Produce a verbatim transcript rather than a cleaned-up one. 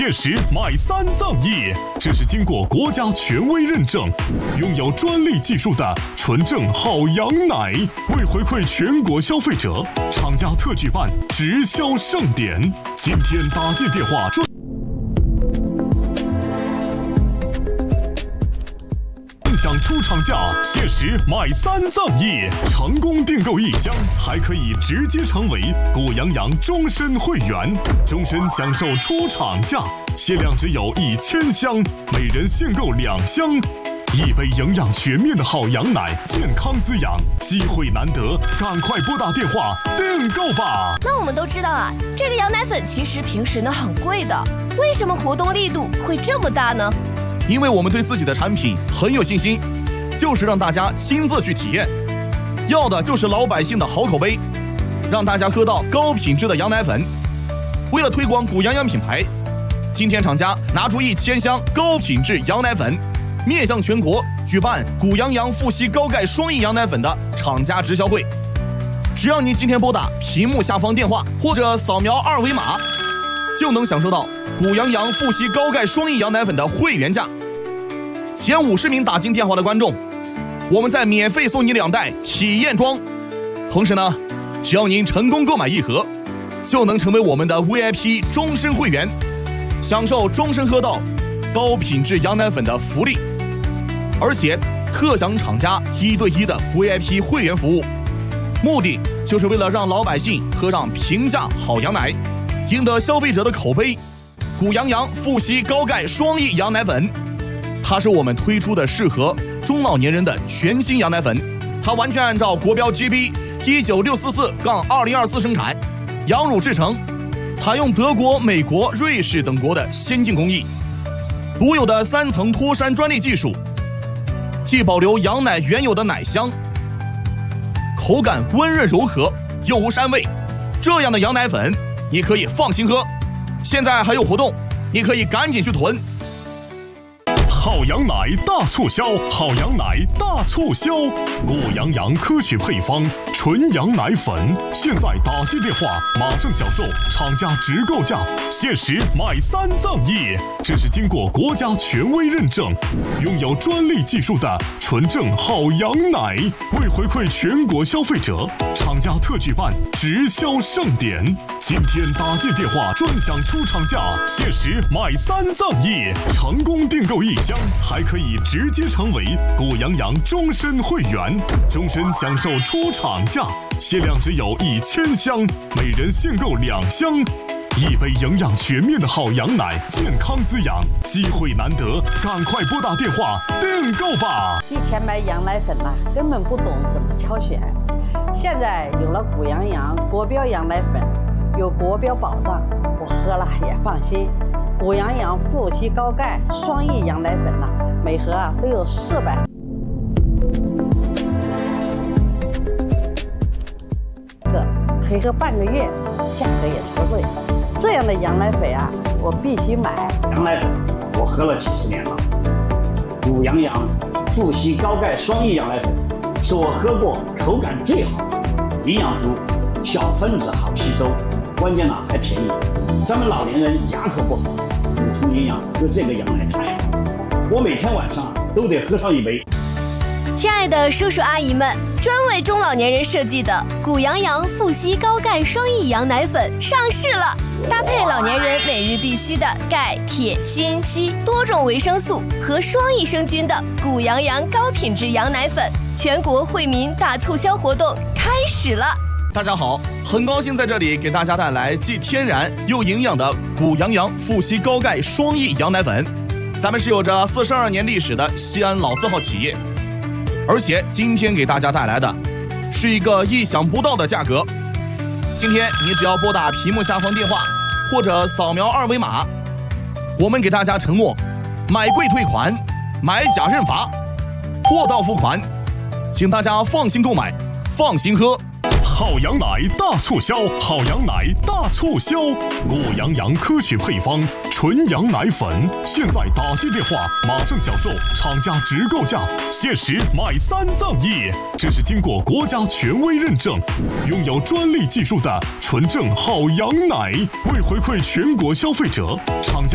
届时买三赠一，这是经过国家权威认证，拥有专利技术的纯正好羊奶。为回馈全国消费者，厂家特举办直销盛典，今天打进电话专享出厂价，届时买三赠一，成功订购一箱，还可以直接成为谷阳阳终身会员，终身享受出厂价，限量只有一千箱，每人限购两箱。一杯营养全面的好羊奶，健康滋养，机会难得，赶快拨打电话订购吧。 那我们都知道啊，这个羊奶粉其实平时呢很贵的，为什么活动力度会这么大呢？ 因为我们对自己的产品很有信心，就是让大家亲自去体验，要的就是老百姓的好口碑，让大家喝到高品质的羊奶粉。为了推广谷阳阳品牌，今天厂家拿出一千箱高品质羊奶粉，面向全国举办谷阳阳富硒高钙双益羊奶粉的厂家直销会。只要您今天拨打屏幕下方电话或者扫描二维码，就能享受到谷阳阳富硒高钙双益羊奶粉的会员价。前五十名打进电话的观众，我们再免费送你两袋体验装。同时呢，只要您成功购买一盒，就能成为我们的 V I P 终身会员，享受终身喝到高品质羊奶粉的福利，而且特享厂家一对一的 V I P 会员服务。目的就是为了让老百姓喝上平价好羊奶，赢得消费者的口碑。谷阳阳富硒高钙双益羊奶粉，它是我们推出的适合中老年人的全新羊奶粉，它完全按照国标 G B 一九六四四杠二零二四生产，羊乳制成，采用德国、美国、瑞士等国的先进工艺，独有的三层脱山专利技术，既保留羊奶原有的奶香，口感温润柔和，又无膻味。这样的羊奶粉你可以放心喝。现在还有活动，你可以赶紧去囤。 好羊奶大促销，好羊奶大促销，谷阳阳科学配方纯羊奶粉，现在打进电话马上享受厂家直购价，限时买三赠一，这是经过国家权威认证，拥有专利技术的纯正好羊奶。为回馈全国消费者，厂家特举办直销盛典，今天打进电话专享出厂价，限时买三赠一，成功订购一箱，还可以直接成为谷阳阳终身会员，终身享受出厂价，限量只有一千箱，每人限购两箱。一杯营养全面的好羊奶，健康滋养，机会难得，赶快拨打电话订购吧。 以前买羊奶粉呐，根本不懂怎么挑选，现在有了谷阳阳国标羊奶粉，有国标保障，我喝了也放心。谷阳阳富硒高钙双益羊奶粉呐，每盒啊都有四百。个可以喝半个月，价格也实惠。这样的羊奶粉啊，我必须买。 羊奶粉我喝了几十年了，谷阳阳富硒高钙双益羊奶粉是我喝过口感最好，营养足，小分子好吸收，关键呢还便宜。咱们老年人牙口不好，补充营养，喝这个羊奶太好了，我每天晚上都得喝上一杯。 亲爱的叔叔阿姨们，专为中老年人设计的谷阳阳富硒高钙双益羊奶粉上市了，搭配老年人每日必须的钙、铁、锌、硒多种维生素和双益生菌的谷阳阳高品质羊奶粉，全国惠民大促销活动开始了。 大家好，很高兴在这里给大家带来既天然又营养的谷阳阳富硒高钙双益羊奶粉。咱们是有着四十二年历史的西安老字号企业，而且今天给大家带来的是一个意想不到的价格。今天你只要拨打屏幕下方电话或者扫描二维码，我们给大家承诺买贵退款，买假认罚，货到付款，请大家放心购买，放心喝。 好羊奶大促销，好羊奶大促销，谷阳阳科学配方纯羊奶粉，现在打进电话马上享受厂家直购价，限时买三赠一，这是经过国家权威认证，拥有专利技术的纯正好羊奶。为回馈全国消费者，厂家